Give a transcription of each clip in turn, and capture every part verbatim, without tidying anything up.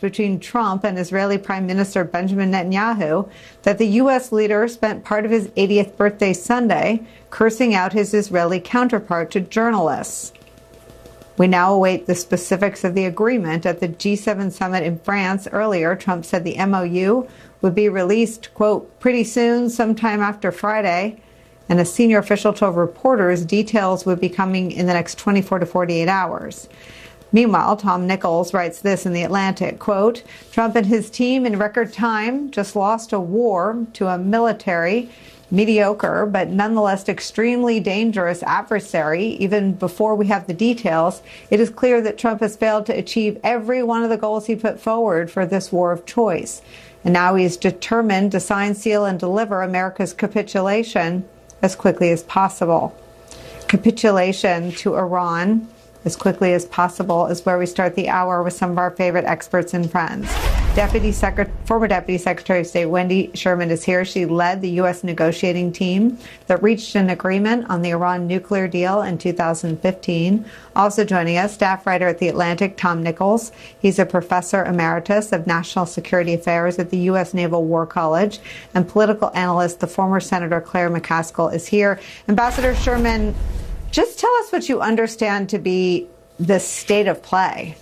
between Trump and Israeli Prime Minister Benjamin Netanyahu that the U S leader spent part of his eightieth birthday Sunday cursing out his Israeli counterpart to journalists. We now await the specifics of the agreement at the G seven summit in France. Earlier, Trump said the M O U would be released, quote, pretty soon, sometime after Friday. And a senior official told reporters details would be coming in the next twenty-four to forty-eight hours. Meanwhile, Tom Nichols writes this in The Atlantic, quote, Trump and his team in record time just lost a war to a military, mediocre, but nonetheless extremely dangerous adversary. Even before we have the details, it is clear that Trump has failed to achieve every one of the goals he put forward for this war of choice. And now he is determined to sign, seal, and deliver America's capitulation as quickly as possible. Capitulation to Iran as quickly as possible is where we start the hour with some of our favorite experts and friends. Deputy Secret- former Deputy Secretary of State Wendy Sherman is here. She led the U S negotiating team that reached an agreement on the Iran nuclear deal in two thousand fifteen. Also joining us, staff writer at The Atlantic, Tom Nichols. He's a professor emeritus of national security affairs at the U S Naval War College, and political analyst, the former Senator Claire McCaskill, is here. Ambassador Sherman, just tell us what you understand to be the state of play.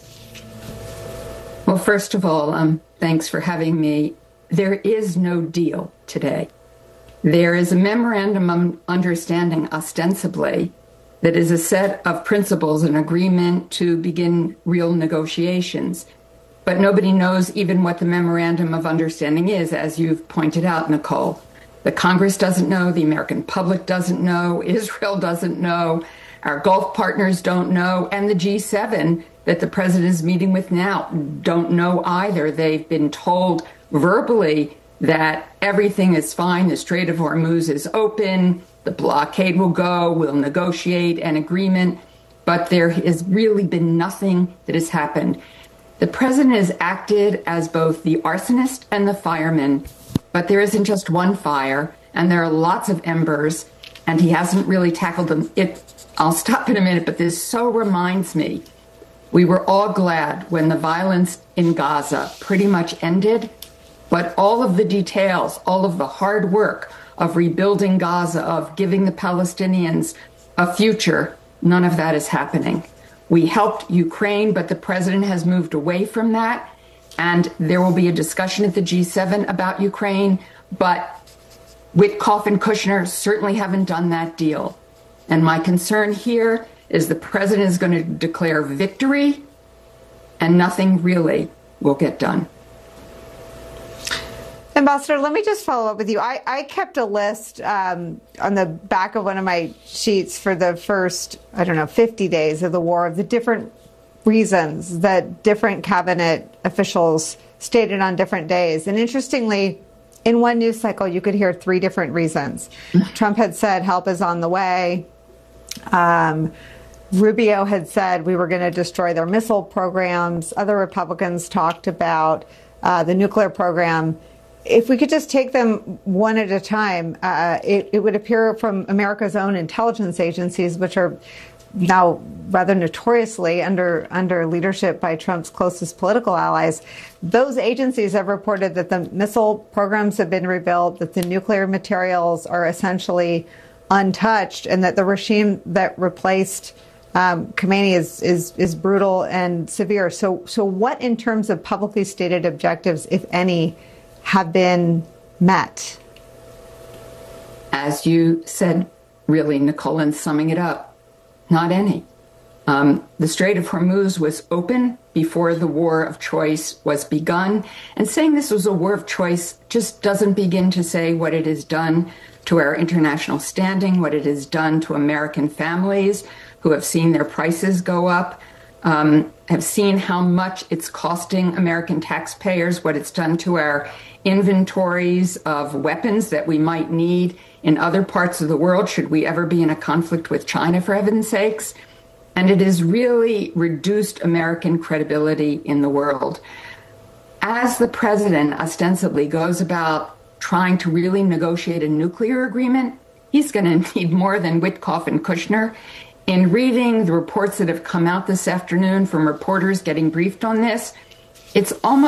Well, first of all, um, thanks for having me. There is no deal today. There is a memorandum of understanding, ostensibly, that is a set of principles, an agreement to begin real negotiations. But nobody knows even what the memorandum of understanding is, as you've pointed out, Nicole. The Congress doesn't know, the American public doesn't know, Israel doesn't know, our Gulf partners don't know, and the G seven that the president is meeting with now don't know either. They've been told verbally that everything is fine, the Strait of Hormuz is open, the blockade will go, we'll negotiate an agreement, but there has really been nothing that has happened. The president has acted as both the arsonist and the fireman, but there isn't just one fire, and there are lots of embers, and he hasn't really tackled them. It, I'll stop in a minute, but this so reminds me, we were all glad when the violence in Gaza pretty much ended, but all of the details, all of the hard work of rebuilding Gaza, of giving the Palestinians a future, none of that is happening. We helped Ukraine, but the president has moved away from that. And there will be a discussion at the G seven about Ukraine, but Witkoff and Kushner certainly haven't done that deal. And my concern here is the president is going to declare victory and nothing really will get done. Ambassador, let me just follow up with you. I, I kept a list um, on the back of one of my sheets for the first, I don't know, fifty days of the war of the different reasons that different cabinet officials stated on different days. And interestingly, in one news cycle, you could hear three different reasons. Trump had said help is on the way. Um, Rubio had said we were going to destroy their missile programs. Other Republicans talked about uh, the nuclear program. If we could just take them one at a time, uh, it, it would appear from America's own intelligence agencies, which are now rather notoriously under under leadership by Trump's closest political allies, those agencies have reported that the missile programs have been rebuilt, that the nuclear materials are essentially untouched, and that the regime that replaced um, Khamenei is, is is brutal and severe. So, so what in terms of publicly stated objectives, if any, have been met? As you said, really, Nicole, in summing it up, not any. Um, the Strait of Hormuz was open before the war of choice was begun. And saying this was a war of choice just doesn't begin to say what it has done to our international standing, what it has done to American families who have seen their prices go up, um, have seen how much it's costing American taxpayers, what it's done to our inventories of weapons that we might need in other parts of the world, should we ever be in a conflict with China, for heaven's sakes. And it has really reduced American credibility in the world. As the president ostensibly goes about trying to really negotiate a nuclear agreement, he's going to need more than Witkoff and Kushner. In reading the reports that have come out this afternoon from reporters getting briefed on this, it's almost